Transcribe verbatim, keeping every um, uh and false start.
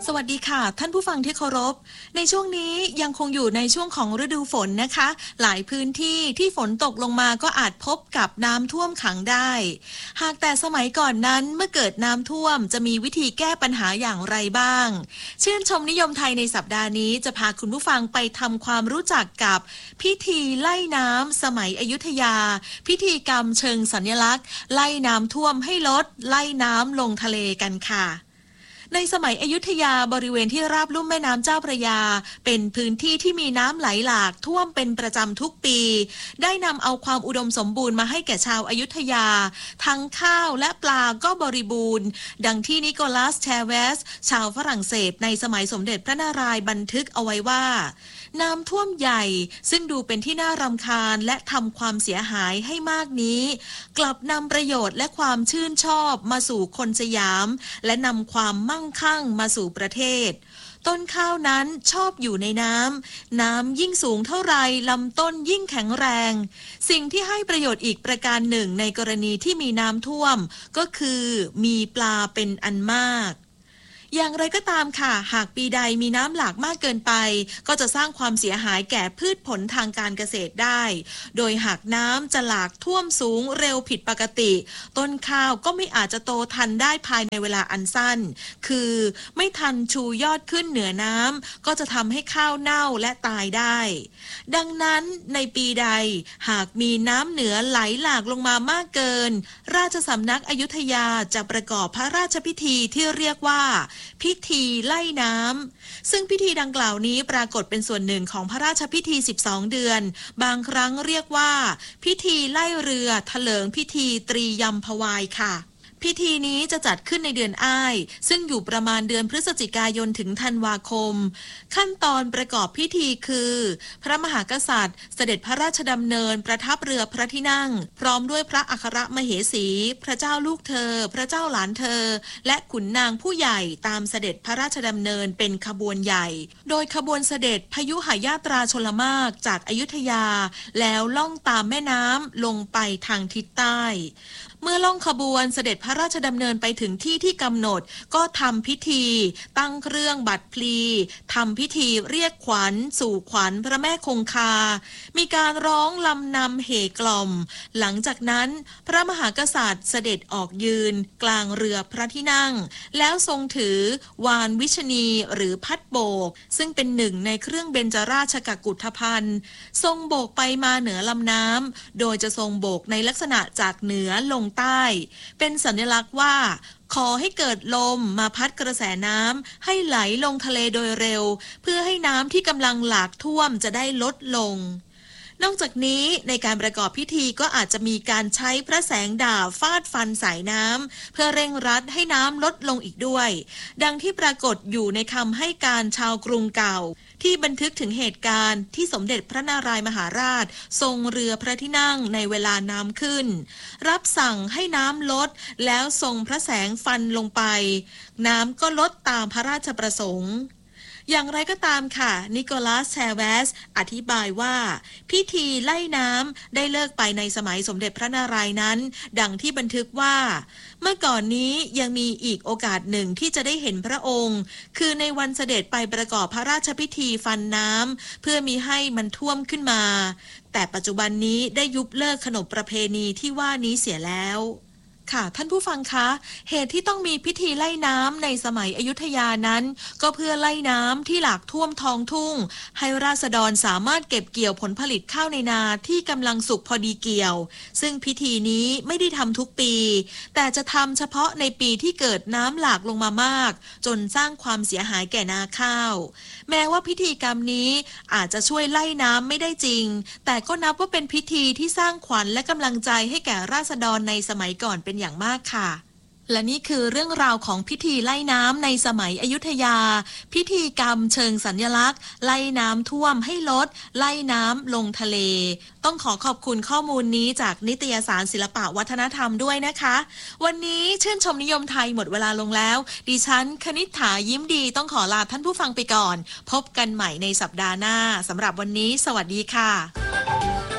สวัสดีค่ะท่านผู้ฟังที่เคารพในช่วงนี้ยังคงอยู่ในช่วงของฤดูฝนนะคะหลายพื้นที่ที่ฝนตกลงมาก็อาจพบกับน้ำท่วมขังได้หากแต่สมัยก่อนนั้นเมื่อเกิดน้ำท่วมจะมีวิธีแก้ปัญหาอย่างไรบ้างชื่นชมนิยมไทยในสัปดาห์นี้จะพาคุณผู้ฟังไปทำความรู้จักกับพิธีไล่น้ำสมัยอยุธยาพิธีกรรมเชิงสัญลักษณ์ไล่น้ำท่วมให้ลดไล่น้ำลงทะเลกันค่ะในสมัยอยุธยาบริเวณที่ราบลุ่มแม่น้ำเจ้าพระยาเป็นพื้นที่ที่มีน้ำไหลหลากท่วมเป็นประจำทุกปีได้นำเอาความอุดมสมบูรณ์มาให้แก่ชาวอยุธยาทั้งข้าวและปลาก็บริบูรณ์ดังที่นิโคลัสแชเวสชาวฝรั่งเศสในสมัยสมเด็จพระนารายณ์บันทึกเอาไว้ว่าน้ำท่วมใหญ่ซึ่งดูเป็นที่น่ารำคาญและทำความเสียหายให้มากนี้กลับนำประโยชน์และความชื่นชอบมาสู่คนสยามและนำความมั่งคั่งมาสู่ประเทศต้นข้าวนั้นชอบอยู่ในน้ำน้ำยิ่งสูงเท่าไรลำต้นยิ่งแข็งแรงสิ่งที่ให้ประโยชน์อีกประการหนึ่งในกรณีที่มีน้ำท่วมก็คือมีปลาเป็นอันมากอย่างไรก็ตามค่ะหากปีใดมีน้ำหลากมากเกินไปก็จะสร้างความเสียหายแก่พืชผลทางการเกษตรได้โดยหากน้ำจะหลากท่วมสูงเร็วผิดปกติต้นข้าวก็ไม่อาจจะโตทันได้ภายในเวลาอันสั้นคือไม่ทันชูยอดขึ้นเหนือน้ำก็จะทำให้ข้าวเน่าและตายได้ดังนั้นในปีใดหากมีน้ำเหนือไหลหลากลงมามากเกินราชสำนักอยุธยาจะประกอบพระราชพิธีที่เรียกว่าพิธีไล่น้ำซึ่งพิธีดังกล่าวนี้ปรากฏเป็นส่วนหนึ่งของพระราชพิธีสิบสองเดือนบางครั้งเรียกว่าพิธีไล่เรือเถลิงพิธีตรียมพวายค่ะพิธีนี้จะจัดขึ้นในเดือนอ้ายซึ่งอยู่ประมาณเดือนพฤศจิกายนถึงธันวาคมขั้นตอนประกอบพิธีคือพระมหากษัตริย์เสด็จพระราชดำเนินประทับเรือพระที่นั่งพร้อมด้วยพระอัครมเหสีพระเจ้าลูกเธอพระเจ้าหลานเธอและขุนนางผู้ใหญ่ตามเสด็จพระราชดำเนินเป็นขบวนใหญ่โดยขบวนเสด็จพยุหยาตราชลมารจากอยุธยาแล้วล่องตามแม่น้ำลงไปทางทิศใต้เมื่อล่องขบวนเสด็จพระราชดำเนินไปถึงที่ที่กำหนดก็ทำพิธีตั้งเครื่องบัตรพลีทำพิธีเรียกขวัญสู่ขวัญพระแม่คงคามีการร้องลำนำเหกล่อมหลังจากนั้นพระมหากษัตริย์เสด็จออกยืนกลางเรือพระที่นั่งแล้วทรงถือวานวิชนีหรือพัดโบกซึ่งเป็นหนึ่งในเครื่องเบญจราชกกุฏภัณฑ์ทรงโบกไปมาเหนือลำน้ำโดยจะทรงโบกในลักษณะจากเหนือลงใต้เป็นสัญลักษณ์ว่าขอให้เกิดลมมาพัดกระแสน้ำให้ไหลลงทะเลโดยเร็วเพื่อให้น้ำที่กำลังหลากท่วมจะได้ลดลงนอกจากนี้ในการประกอบพิธีก็อาจจะมีการใช้พระแสงดาบฟาดฟันสายน้ำเพื่อเร่งรัดให้น้ำลดลงอีกด้วยดังที่ปรากฏอยู่ในคำให้การชาวกรุงเก่าที่บันทึกถึงเหตุการณ์ที่สมเด็จพระนารายมหาราชทรงเรือพระที่นั่งในเวลาน้ำขึ้นรับสั่งให้น้ำลดแล้วทรงพระแสงฟันลงไปน้ำก็ลดตามพระราชประสงค์อย่างไรก็ตามค่ะนิโคลัสแชเวสอธิบายว่าพิธีไล่น้ำได้เลิกไปในสมัยสมเด็จพระนารายณ์นั้นดังที่บันทึกว่าเมื่อก่อนนี้ยังมีอีกโอกาสหนึ่งที่จะได้เห็นพระองค์คือในวันเสด็จไปประกอบพระราชพิธีฟันน้ำเพื่อมิให้มันท่วมขึ้นมาแต่ปัจจุบันนี้ได้ยุบเลิกขนบประเพณีที่ว่านี้เสียแล้วค่ะท่านผู้ฟังคะเหตุที่ต้องมีพิธีไล่น้ำในสมัยอยุธยานั้นก็เพื่อไล่น้ำที่หลากท่วมท้องทุ่งให้ราษฎรสามารถเก็บเกี่ยวผลผลิตข้าวในนาที่กำลังสุกพอดีเกี่ยวซึ่งพิธีนี้ไม่ได้ทำทุกปีแต่จะทำเฉพาะในปีที่เกิดน้ำหลากลงมามากจนสร้างความเสียหายแก่นาข้าวแม้ว่าพิธีกรรมนี้อาจจะช่วยไล่น้ำไม่ได้จริงแต่ก็นับว่าเป็นพิธีที่สร้างขวัญและกำลังใจให้แก่ราษฎรในสมัยก่อนเป็นอย่างมากค่ะและนี่คือเรื่องราวของพิธีไล่น้ำในสมัยอยุธยาพิธีกรรมเชิงสัญลักษณ์ไล่น้ำท่วมให้ลดไล่น้ำลงทะเลต้องขอขอบคุณข้อมูลนี้จากนิตยสารศิลปะวัฒนธรรมด้วยนะคะวันนี้ชื่นชมนิยมไทยหมดเวลาลงแล้วดิฉันคณิษฐายิ้มดีต้องขอลาท่านผู้ฟังไปก่อนพบกันใหม่ในสัปดาห์หน้าสำหรับวันนี้สวัสดีค่ะ